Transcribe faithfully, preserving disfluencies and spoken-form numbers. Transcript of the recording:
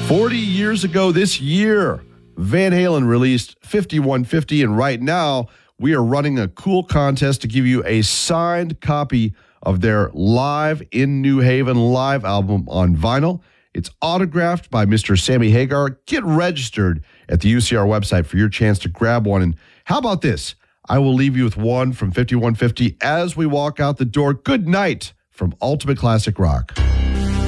forty years ago this year, Van Halen released fifty-one fifty, and right now we are running a cool contest to give you a signed copy of their Live in New Haven live album on vinyl. It's autographed by Mister Sammy Hagar. Get registered at the U C R website for your chance to grab one. And how about this? I will leave you with one from fifty-one fifty as we walk out the door. Good night from Ultimate Classic Rock.